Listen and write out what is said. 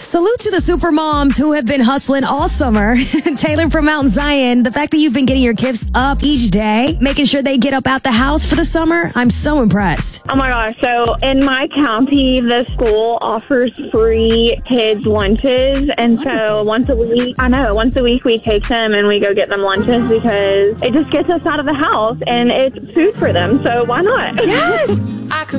Salute to the super moms who have been hustling all summer. Taylor from Mount Zion, the fact that you've been getting your kids up each day, making sure they get up out the house for the summer, I'm so impressed. Oh my gosh. So in my county, the school offers free kids lunches. And so once a week we take them and we go get them lunches because it just gets us out of the house and it's food for them. So why not? Yes. I could